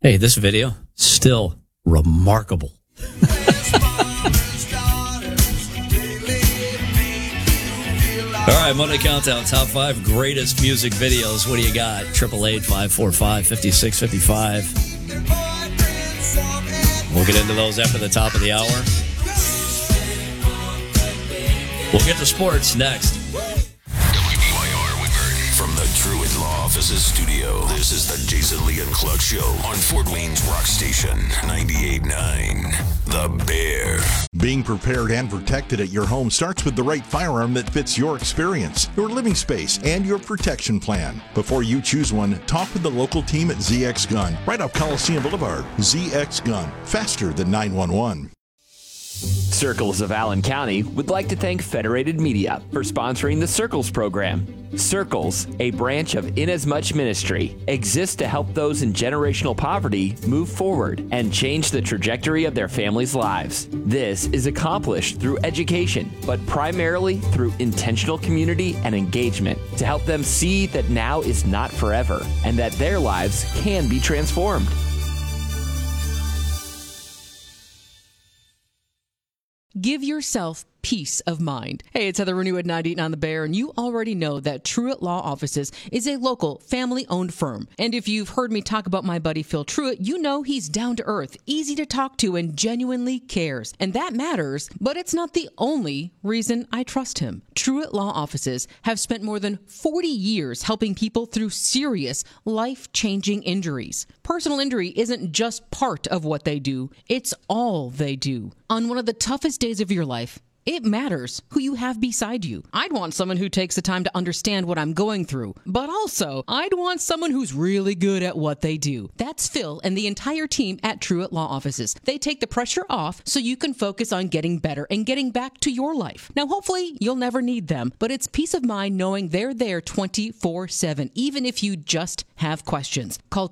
Hey, this video, still remarkable. All right, Monday Countdown, top 5 greatest music videos. What do you got? 888-545-5655. We'll get into those after the top of the hour. We'll get to sports next. WBYR Woodburn from the Truett Law Offices studio. This is the Jason Lee and Cluck Show on Fort Wayne's Rock Station 98.9. The Bear. Being prepared and protected at your home starts with the right firearm that fits your experience, your living space, and your protection plan. Before you choose one, talk with the local team at ZX Gun, right off Coliseum Boulevard. ZX Gun, faster than 911. Circles of Allen County would like to thank Federated Media for sponsoring the Circles program. Circles, a branch of Inasmuch Ministry, exists to help those in generational poverty move forward and change the trajectory of their families' lives. This is accomplished through education, but primarily through intentional community and engagement to help them see that now is not forever and that their lives can be transformed. Give yourself peace of mind. Hey, it's Heather Renew at 98.9 The Bear, and you already know that Truett Law Offices is a local, family-owned firm. And if you've heard me talk about my buddy Phil Truett, you know he's down to earth, easy to talk to, and genuinely cares. And that matters, but it's not the only reason I trust him. Truett Law Offices have spent more than 40 years helping people through serious, life-changing injuries. Personal injury isn't just part of what they do, it's all they do. On one of the toughest days of your life, it matters who you have beside you. I'd want someone who takes the time to understand what I'm going through, but also I'd want someone who's really good at what they do. That's Phil and the entire team at Truett Law Offices. They take the pressure off so you can focus on getting better and getting back to your life. Now, hopefully you'll never need them, but it's peace of mind knowing they're there 24/7, even if you just have questions. Call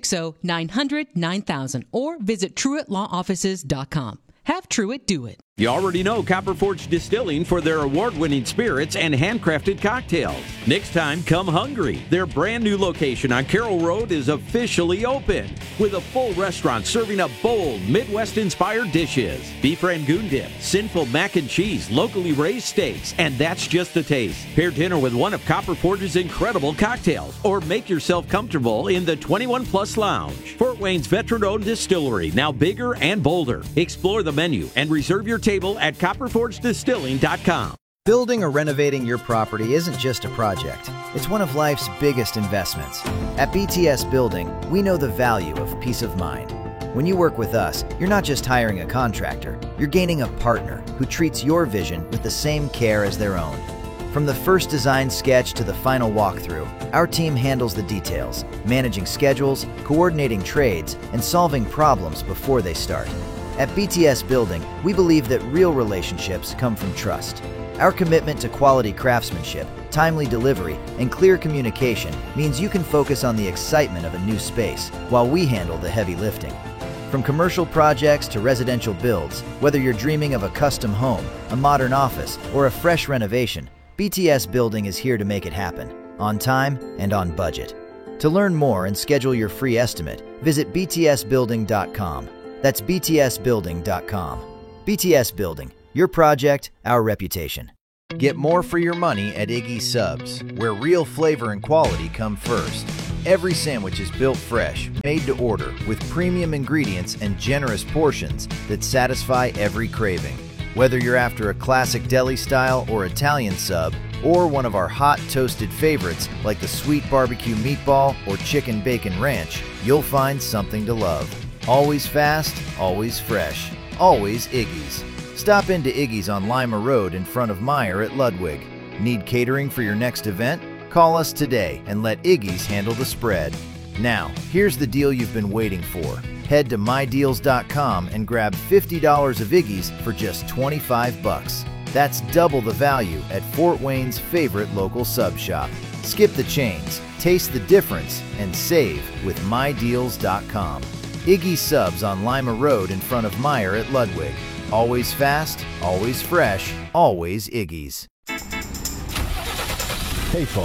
260-900-9000 or visit TruettLawOffices.com. Have Truett do it. You already know Copper Forge Distilling for their award-winning spirits and handcrafted cocktails. Next time, come hungry. Their brand new location on Carroll Road is officially open with a full restaurant serving up bold Midwest-inspired dishes. Beef Rangoon dip, sinful mac and cheese, locally raised steaks, and that's just a taste. Pair dinner with one of Copper Forge's incredible cocktails or make yourself comfortable in the 21-plus lounge. Fort Wayne's veteran-owned distillery, now bigger and bolder. Explore the menu and reserve your table at copperforgedistilling.com. Building or renovating your property isn't just a project. It's one of life's biggest investments. At BTS Building, we know the value of peace of mind. When you work with us, you're not just hiring a contractor, you're gaining a partner who treats your vision with the same care as their own. From the first design sketch to the final walkthrough, our team handles the details, managing schedules, coordinating trades, and solving problems before they start. At BTS Building, we believe that real relationships come from trust. Our commitment to quality craftsmanship, timely delivery, and clear communication means you can focus on the excitement of a new space while we handle the heavy lifting. From commercial projects to residential builds, whether you're dreaming of a custom home, a modern office, or a fresh renovation, BTS Building is here to make it happen, on time and on budget. To learn more and schedule your free estimate, visit btsbuilding.com. That's btsbuilding.com. BTS Building, your project, our reputation. Get more for your money at Iggy's Subs, where real flavor and quality come first. Every sandwich is built fresh, made to order, with premium ingredients and generous portions that satisfy every craving. Whether you're after a classic deli style or Italian sub, or one of our hot toasted favorites like the sweet barbecue meatball or chicken bacon ranch, you'll find something to love. Always fast, always fresh, always Iggy's. Stop into Iggy's on Lima Road in front of Meyer at Ludwig. Need catering for your next event? Call us today and let Iggy's handle the spread. Now, here's the deal you've been waiting for. Head to mydeals.com and grab $50 of Iggy's for just $25. That's double the value at Fort Wayne's favorite local sub shop. Skip the chains, taste the difference, and save with mydeals.com. Iggy's Subs on Lima Road in front of Meyer at Ludwig. Always fast, always fresh, always Iggy's. Hey folks,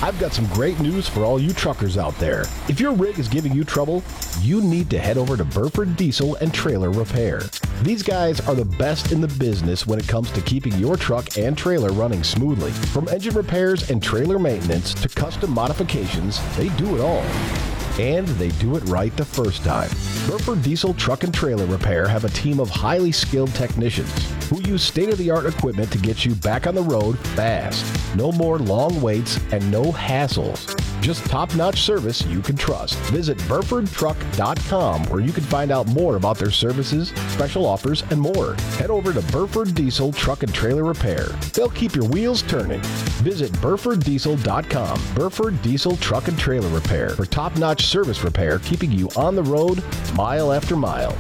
I've got some great news for all you truckers out there. If your rig is giving you trouble, you need to head over to Burford Diesel and Trailer Repair. These guys are the best in the business when it comes to keeping your truck and trailer running smoothly. From engine repairs and trailer maintenance to custom modifications, they do it all. And they do it right the first time. Burford Diesel Truck and Trailer Repair have a team of highly skilled technicians who use state-of-the-art equipment to get you back on the road fast. No more long waits and no hassles. Just top-notch service you can trust. Visit BurfordTruck.com where you can find out more about their services, special offers, and more. Head over to Burford Diesel Truck and Trailer Repair. They'll keep your wheels turning. Visit BurfordDiesel.com. Burford Diesel Truck and Trailer Repair for top-notch service repair, keeping you on the road mile after mile.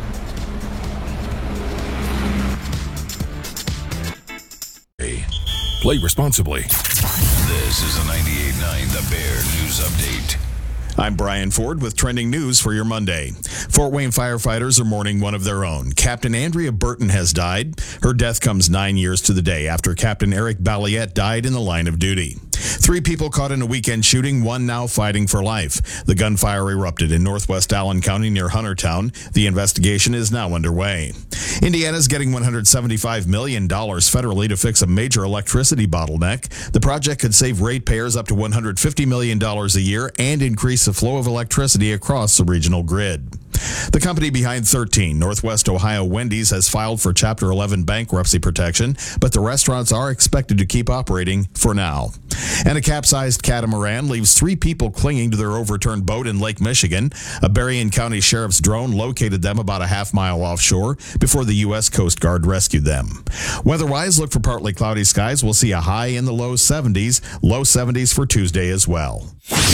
Play responsibly. This is a 98.9 The Bear News Update. I'm Brian Ford with trending news for your Monday. Fort Wayne firefighters are mourning one of their own. Captain Andrea Burton has died. Her death comes 9 years to the day after Captain Eric Balliette died in the line of duty. 3 people caught in a weekend shooting, 1 now fighting for life. The gunfire erupted in northwest Allen County near Huntertown. The investigation is now underway. Indiana's getting $175 million federally to fix a major electricity bottleneck. The project could save ratepayers up to $150 million a year and increase the flow of electricity across the regional grid. The company behind 13, Northwest Ohio Wendy's, has filed for Chapter 11 bankruptcy protection, but the restaurants are expected to keep operating for now. And a capsized catamaran leaves 3 people clinging to their overturned boat in Lake Michigan. A Berrien County Sheriff's drone located them about a half-mile offshore before the U.S. Coast Guard rescued them. Weather-wise, look for partly cloudy skies. We'll see a high in the low 70s for Tuesday as well.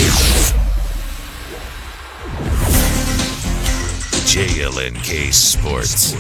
JLNK Sports.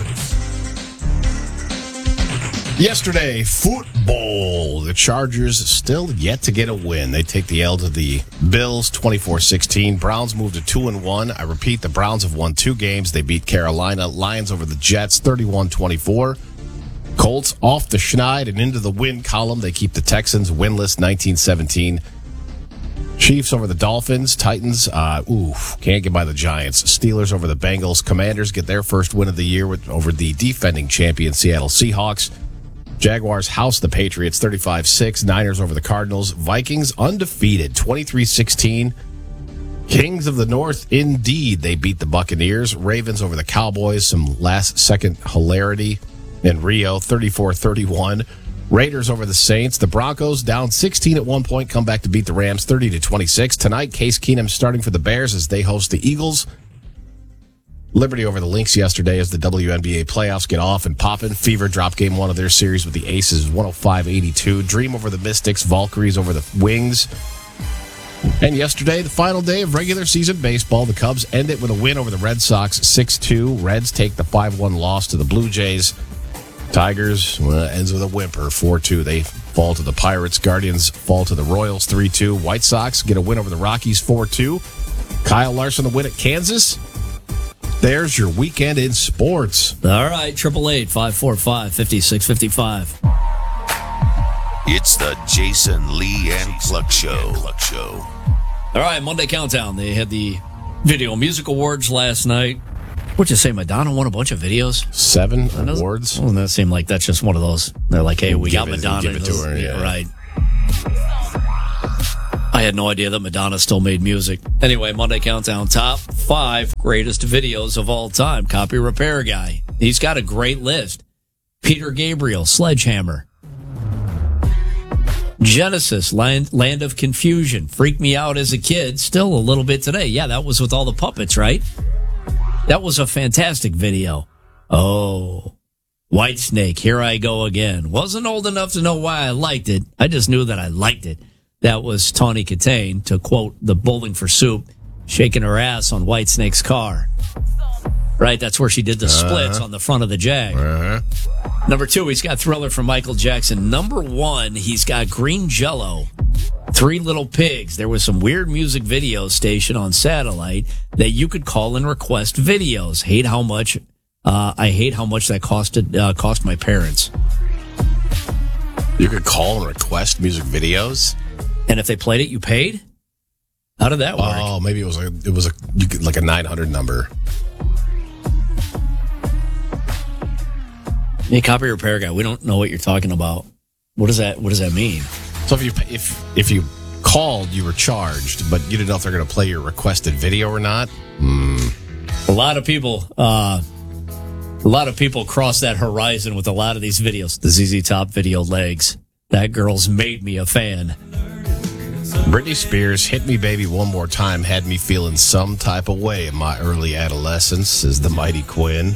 Yesterday, football. The Chargers still yet to get a win. They take the L to the Bills 24-16. Browns moved to 2-1. I repeat, the Browns have won 2 games. They beat Carolina. Lions over the Jets 31-24. Colts off the schneid and into the win column. They keep the Texans winless 19-17. Chiefs over the Dolphins. Titans, can't get by the Giants. Steelers over the Bengals. Commanders get their first win of the year over the defending champion Seattle Seahawks. Jaguars house the Patriots 35-6. Niners over the Cardinals. Vikings undefeated 23-16. Kings of the North, indeed, they beat the Buccaneers. Ravens over the Cowboys. Some last-second hilarity in Rio 34-31. Raiders over the Saints. The Broncos down 16 at one point, come back to beat the Rams 30-26. Tonight, Case Keenum starting for the Bears as they host the Eagles. Liberty over the Lynx yesterday as the WNBA playoffs get off and popping. Fever dropped game 1 of their series with the Aces 105-82. Dream over the Mystics. Valkyries over the Wings. And yesterday, the final day of regular season baseball, the Cubs end it with a win over the Red Sox 6-2. Reds take the 5-1 loss to the Blue Jays. Tigers ends with a whimper, 4-2. They fall to the Pirates. Guardians fall to the Royals, 3-2. White Sox get a win over the Rockies, 4-2. Kyle Larson the win at Kansas. There's your weekend in sports. All right, 888-545-5655. It's the Jason Lee and Cluck Show. All right, Monday Countdown. They had the Video Music Awards last night. What'd you say, Madonna won a bunch of videos? 7 awards. Well, that seemed like that's just one of those. They're like, hey, we got Madonna. Give it to her, yeah. Right. I had no idea that Madonna still made music. Anyway, Monday Countdown, top 5 greatest videos of all time. Copy Repair Guy. He's got a great list. Peter Gabriel, Sledgehammer. Genesis, Land of Confusion. Freaked me out as a kid. Still a little bit today. Yeah, that was with all the puppets, right? That was a fantastic video. Oh, Whitesnake, Here I Go Again. Wasn't old enough to know why I liked it. I just knew that I liked it. That was Tawny Katane, to quote the Bowling for Soup, shaking her ass on Whitesnake's car. Right, that's where she did the splits on the front of the Jag. Number 2, he's got Thriller from Michael Jackson. Number 1, he's got Green Jello, Three Little Pigs. There was some weird music video station on satellite that you could call and request videos. I hate how much that cost my parents. You could call and request music videos? And if they played it, you paid? How did that work? Oh, maybe it was like a 900 number. Hey, copy repair guy, we don't know what you're talking about. What does that mean? So if you called, you were charged, but you didn't know if they're going to play your requested video or not. A lot of people cross that horizon with a lot of these videos. The ZZ Top video legs. That girl's made me a fan. Britney Spears' Hit Me Baby One More Time had me feeling some type of way in my early adolescence, says the Mighty Quinn.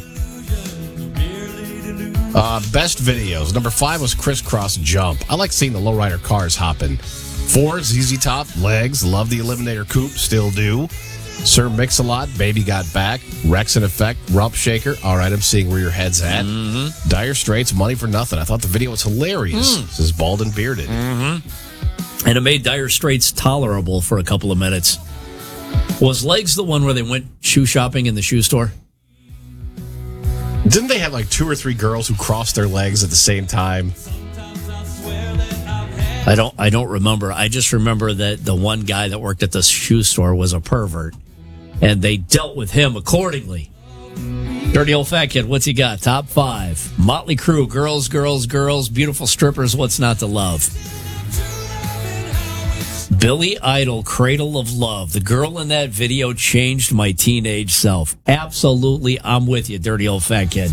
Best videos. Number 5 was Crisscross Jump. I like seeing the lowrider cars hopping. 4, ZZ Top, Legs. Love the Eliminator Coupe, still do. Sir Mix-a-Lot, Baby Got Back. Rex in Effect, Rump Shaker. All right, I'm seeing where your head's at. Mm-hmm. Dire Straits, Money for Nothing. I thought the video was hilarious. This is Bald and Bearded. Mm-hmm. And it made Dire Straits tolerable for a couple of minutes. Was Legs the one where they went shoe shopping in the shoe store? Didn't they have like 2 or 3 girls who crossed their legs at the same time? I don't remember. I just remember that the one guy that worked at the shoe store was a pervert, and they dealt with him accordingly. Dirty Old Fat Kid, what's he got? Top 5. Motley Crue, Girls, Girls, Girls, Beautiful Strippers, What's Not to Love? Billy Idol, Cradle of Love. The girl in that video changed my teenage self. Absolutely, I'm with you, Dirty Old Fat Kid.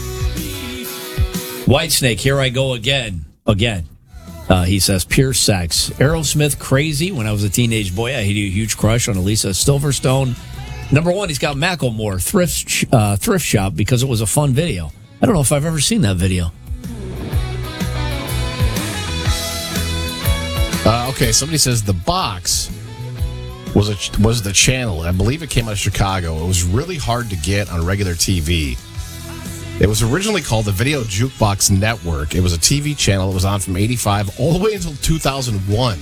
Whitesnake, Here I Go Again. He says, pure sex. Aerosmith, Crazy. When I was a teenage boy, I had a huge crush on Elisa Silverstone. Number 1, he's got Macklemore, Thrift Shop, because it was a fun video. I don't know if I've ever seen that video. Okay, somebody says The Box was the channel. I believe it came out of Chicago. It was really hard to get on regular TV. It was originally called the Video Jukebox Network. It was a TV channel that was on from 85 all the way until 2001.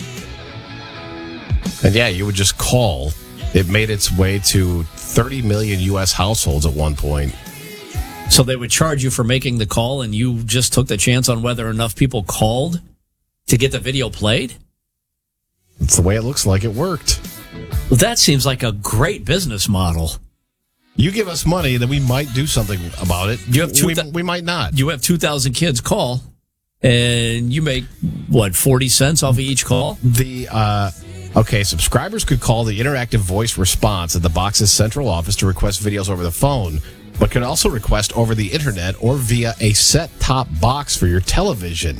And yeah, you would just call. It made its way to 30 million U.S. households at one point. So they would charge you for making the call, and you just took the chance on whether enough people called to get the video played? It's the way it looks like it worked. Well, that seems like a great business model. You give us money, then we might do something about it. We might not. You have 2,000 kids call, and you make, 40 cents off of each call? Subscribers could call the interactive voice response at the Box's central office to request videos over the phone, but can also request over the internet or via a set-top box for your television.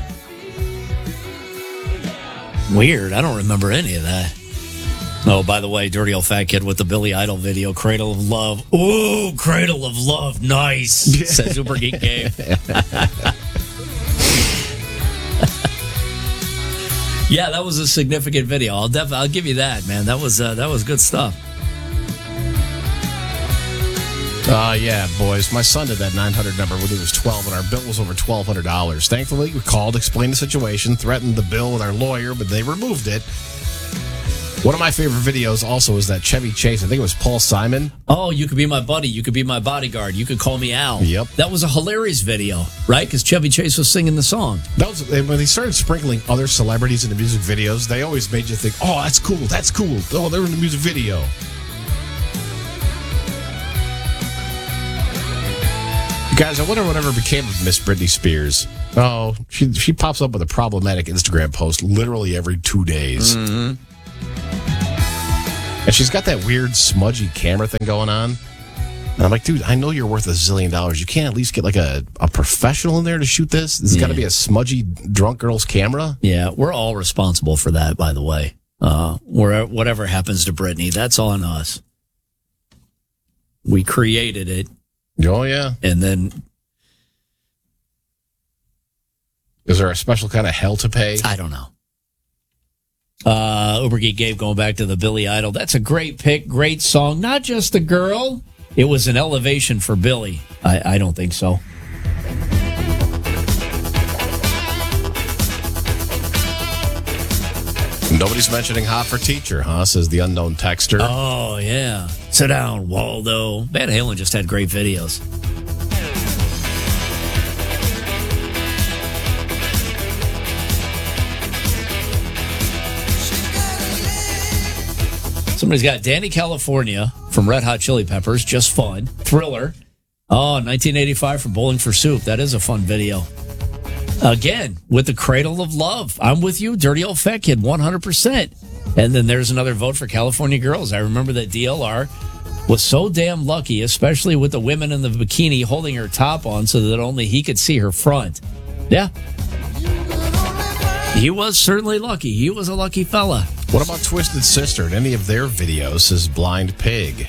Weird. I don't remember any of that. Oh, by the way, Dirty Old Fat Kid with the Billy Idol video, Cradle of Love. Ooh, Cradle of Love. Nice. Says Super Geek Game. Yeah, that was a significant video. I'll give you that, man. That was good stuff. Yeah, boys. My son did that 900 number when he was 12, and our bill was over $1,200. Thankfully, we called, explained the situation, threatened the bill with our lawyer, but they removed it. One of my favorite videos also is that Chevy Chase. I think it was Paul Simon. Oh, You Could Be My Buddy. You Could Be My Bodyguard. You Could Call Me Al. Yep. That was a hilarious video, right? Because Chevy Chase was singing the song. That was when they started sprinkling other celebrities into music videos. They always made you think, oh, that's cool. That's cool. Oh, they're in the music video. Guys, I wonder whatever became of Miss Britney Spears. Oh, she pops up with a problematic Instagram post literally every 2 days. Mm-hmm. And she's got that weird smudgy camera thing going on. And I'm like, dude, I know you're worth $1 zillion. You can't at least get like a professional in there to shoot this? This has got to be a smudgy drunk girl's camera? Yeah, we're all responsible for that, by the way. Whatever happens to Britney, that's on us. We created it. Oh, yeah. And then... Is there a special kind of hell to pay? I don't know. Uber Geek Gabe going back to the Billy Idol. That's a great pick, great song. Not just the girl. It was an elevation for Billy. I don't think so. Nobody's mentioning Hot for Teacher, huh? Says the unknown texter. Oh, yeah. Sit down, Waldo. Van Halen just had great videos. Somebody's got Danny California from Red Hot Chili Peppers, Just Fun. Thriller. Oh, 1985 from Bowling for Soup. That is a fun video. Again, with the Cradle of Love. I'm with you, Dirty Old Fat Kid, 100%. And then there's another vote for California Girls. I remember that DLR was so damn lucky, especially with the women in the bikini holding her top on so that only he could see her front. Yeah. He was certainly lucky. He was a lucky fella. What about Twisted Sister? In any of their videos, says Blind Pig.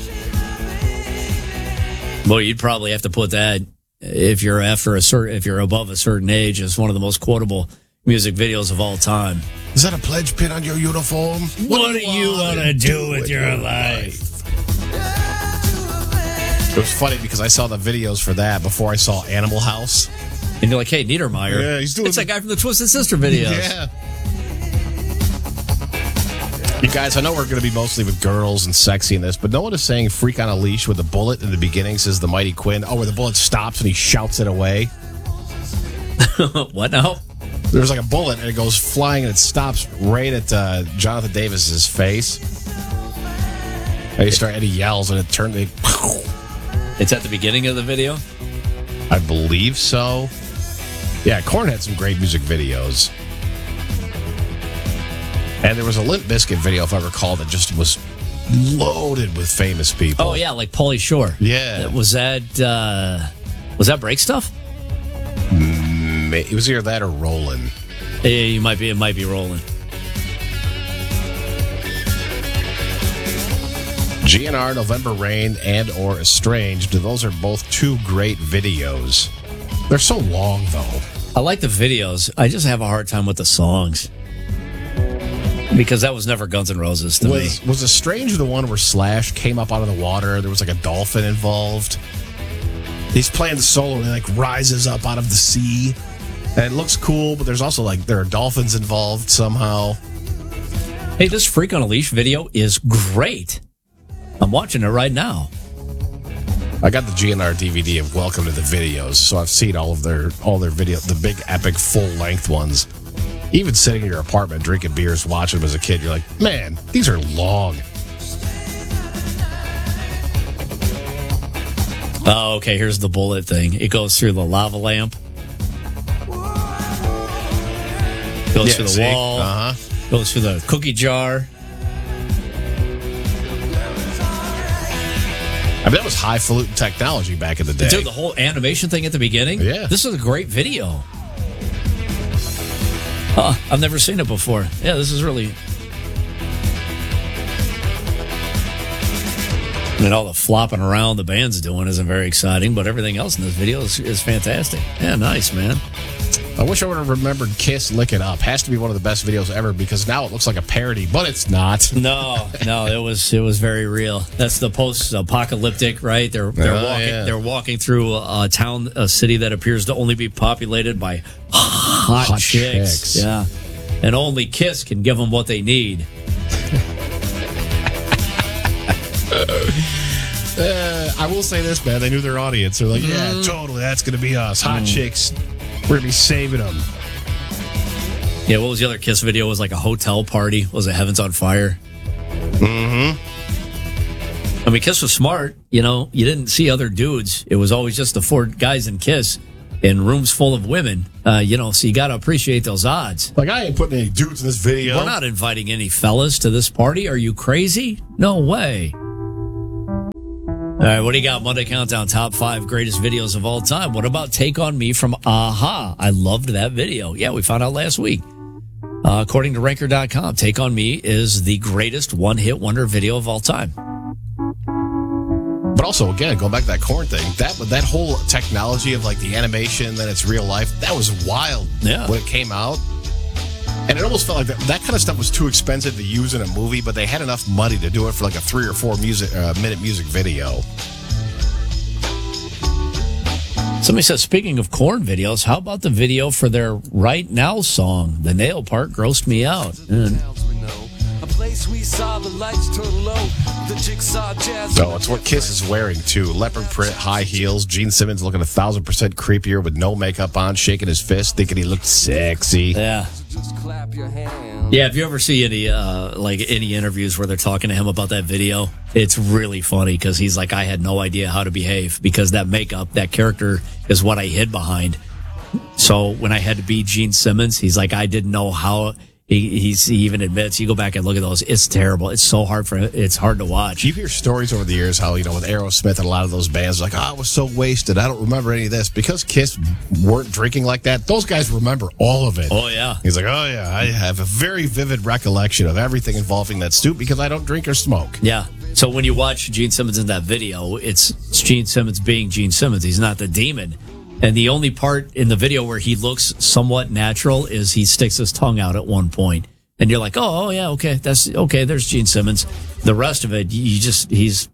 Well, you'd probably have to put that if you're above a certain age as one of the most quotable music videos of all time. Is that a pledge pin on your uniform? What do you want to do with your life? It was funny because I saw the videos for that before I saw Animal House. And you're like, hey, Niedermeyer. Yeah, he's doing it's that guy from the Twisted Sister videos. Yeah. You guys, I know we're going to be mostly with girls and sexy in this, but no one is saying Freak on a Leash with the bullet in the beginning, says the Mighty Quinn. Oh, where the bullet stops and he shouts it away. What now? There's like a bullet and it goes flying and it stops right at Jonathan Davis's face. And he yells and it turns. It's at the beginning of the video? I believe so. Yeah, Korn had some great music videos. And there was a Limp Bizkit video, if I recall, that just was loaded with famous people. Oh, yeah, like Pauly Shore. Yeah. Was that Break Stuff? It was either that or Rollin'. Yeah, it might be Rollin'. GNR, November Rain, and or Estranged. Those are both two great videos. They're so long, though. I like the videos. I just have a hard time with the songs. Because that was never Guns N' Roses to me. Was Estranged the one where Slash came up out of the water? There was like a dolphin involved. He's playing the solo and he like rises up out of the sea. And it looks cool, but there's also like there are dolphins involved somehow. Hey, this Freak on a Leash video is great. I'm watching it right now. I got the GNR DVD of Welcome to the Videos, so I've seen all their videos, the big epic full length ones. Even sitting in your apartment drinking beers, watching them as a kid, you're like, man, these are long. Oh, okay, here's the bullet thing. It goes through the lava lamp. Goes through the wall. Uh-huh. Goes through the cookie jar. I mean, that was highfalutin technology back in the day. Dude, the whole animation thing at the beginning? Yeah. This is a great video. I've never seen it before. Yeah, this is really... I mean, all the flopping around the band's doing isn't very exciting, but everything else in this video is fantastic. Yeah, nice, man. I wish I would have remembered Kiss Lick It Up. Has to be one of the best videos ever because now it looks like a parody, but it's not. No, it was very real. That's the post-apocalyptic, right? They're walking through a city that appears to only be populated by hot chicks. Yeah, and only Kiss can give them what they need. I will say this, man. They knew their audience. They're like, yeah, totally. That's going to be us. Hot chicks. We're going to be saving them. Yeah, what was the other Kiss video? It was like a hotel party. Was it Heaven's on Fire? Mm-hmm. I mean, Kiss was smart. You know, you didn't see other dudes. It was always just the four guys in Kiss in rooms full of women. So you got to appreciate those odds. Like, I ain't putting any dudes in this video. We're not inviting any fellas to this party. Are you crazy? No way. All right, what do you got? Monday Countdown, top 5 greatest videos of all time. What about Take On Me from Aha? I loved that video. Yeah, we found out last week. According to Ranker.com, Take On Me is the greatest one-hit wonder video of all time. But also, again, going back to that Korn thing, that whole technology of like the animation, then it's real life, that was wild when it came out. And it almost felt like that kind of stuff was too expensive to use in a movie, but they had enough money to do it for like a 3 or 4 minute music video. Somebody says, speaking of Korn videos, how about the video for their Right Now song? The nail part grossed me out. place. We saw the lights turn low. The jigsaw jazz. So it's what Kiss is wearing too. Leopard print, high heels. Gene Simmons looking 1,000% creepier with no makeup on, shaking his fist, thinking he looked sexy. Yeah. Just clap your hands. Yeah, if you ever see any interviews where they're talking to him about that video, it's really funny because he's like, I had no idea how to behave because that makeup, that character is what I hid behind. So when I had to be Gene Simmons, he's like, I didn't know how. He even admits, you go back and look at those, it's terrible. It's so hard it's hard to watch. You hear stories over the years how, with Aerosmith and a lot of those bands, like, I was so wasted, I don't remember any of this. Because Kiss weren't drinking like that, those guys remember all of it. Oh, yeah. He's like, oh, yeah, I have a very vivid recollection of everything involving that stoop because I don't drink or smoke. Yeah. So when you watch Gene Simmons in that video, it's Gene Simmons being Gene Simmons. He's not the demon. And the only part in the video where he looks somewhat natural is he sticks his tongue out at one point. And you're like, oh yeah, okay, that's okay, there's Gene Simmons. The rest of it, he's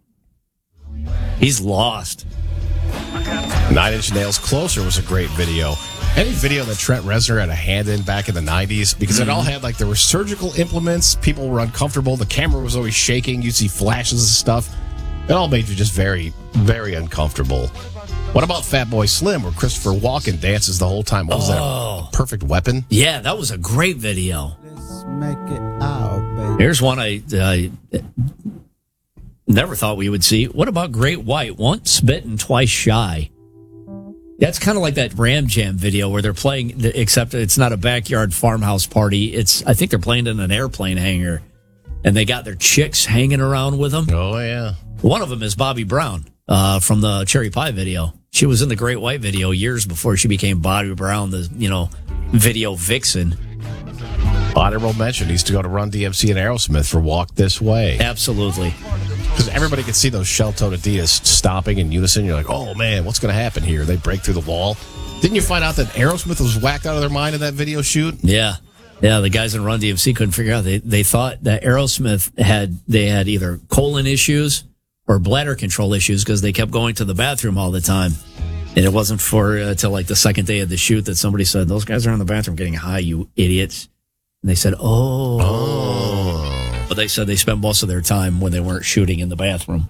lost. 9 Inch Nails Closer was a great video. Any video that Trent Reznor had a hand in back in the 90s, because it all had, there were surgical implements, people were uncomfortable, the camera was always shaking, you'd see flashes and stuff. It all made you just very, very uncomfortable. What about Fatboy Slim, where Christopher Walken dances the whole time? What was that? A Perfect Weapon? Yeah, that was a great video. Let's make it out, baby. Here's one I never thought we would see. What about Great White? Once Bitten, Twice Shy. That's kind of like that Ram Jam video where they're playing, except it's not a backyard farmhouse party. I think they're playing in an airplane hangar, and they got their chicks hanging around with them. Oh, yeah. One of them is Bobby Brown from the Cherry Pie video. She was in the Great White video years before she became Bobby Brown, the video vixen. Honorable mention needs to go to Run DMC and Aerosmith for Walk This Way. Absolutely. Because everybody could see those shell-toed Adidas stopping in unison. You're like, oh, man, what's going to happen here? They break through the wall. Didn't you find out that Aerosmith was whacked out of their mind in that video shoot? Yeah. Yeah, the guys in Run DMC couldn't figure out. They thought that Aerosmith had either colon issues or bladder control issues because they kept going to the bathroom all the time. And it wasn't for till the second day of the shoot that somebody said, those guys are in the bathroom getting high, you idiots. And they said, oh. But they said they spent most of their time when they weren't shooting in the bathroom.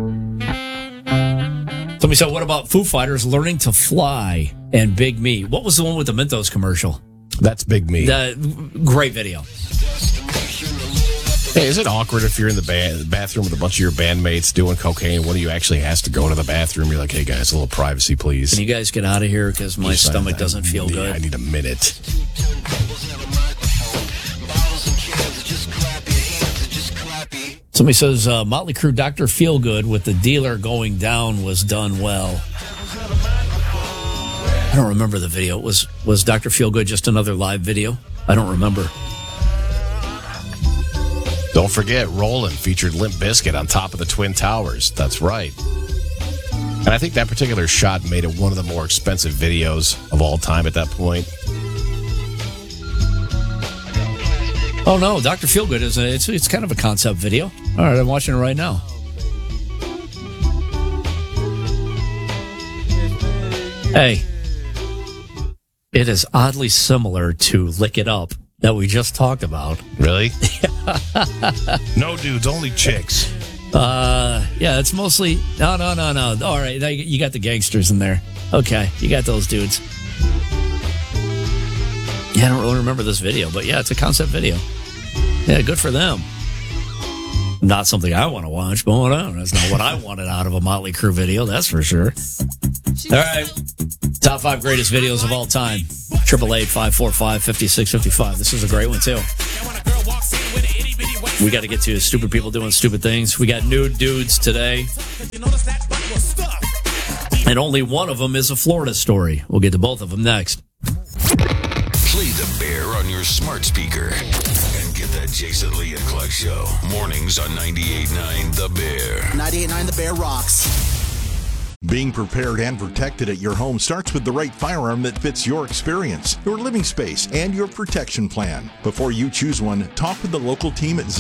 Somebody said, what about Foo Fighters learning to fly and Big Me? What was the one with the Mentos commercial? That's Big Me. Great video. Hey, is it awkward if you're in the bathroom with a bunch of your bandmates doing cocaine? One of you actually has to go to the bathroom. You're like, hey, guys, a little privacy, please. Can you guys get out of here because my stomach doesn't feel good? I need a minute. Somebody says, Motley Crue Dr. Feelgood with the dealer going down was done well. I don't remember the video. Was Dr. Feelgood just another live video? I don't remember. Don't forget, Rollin' featured Limp Bizkit on top of the Twin Towers. That's right. And I think that particular shot made it one of the more expensive videos of all time at that point. Oh, no, Dr. Feelgood it's kind of a concept video. All right, I'm watching it right now. Hey, it is oddly similar to Lick It Up that we just talked about. Really? No dudes, only chicks. Yeah, it's mostly... No. All right, you got the gangsters in there. Okay, you got those dudes. Yeah, I don't really remember this video, but yeah, it's a concept video. Yeah, good for them. Not something I want to watch, but whatever. That's not what I wanted out of a Motley Crue video, that's for sure. All right, top 5 greatest videos of all time. 888-545-5655. This is a great one, too. We got to get to stupid people doing stupid things. We got nude dudes today. And only one of them is a Florida story. We'll get to both of them next. Play the Bear on your smart speaker and get that Jason Lee and Clark Show. Mornings on 98.9 The Bear. 98.9 The Bear rocks. Being prepared and protected at your home starts with the right firearm that fits your experience, your living space, and your protection plan. Before you choose one, talk with the local team at